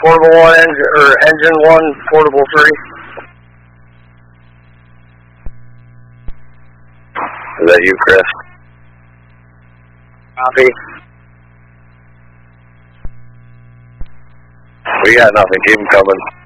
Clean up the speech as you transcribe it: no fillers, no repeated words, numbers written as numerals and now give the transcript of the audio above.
portable 1 engine, or engine 1, portable 3. Is that you, Chris? Copy. We got nothing. Keep them coming.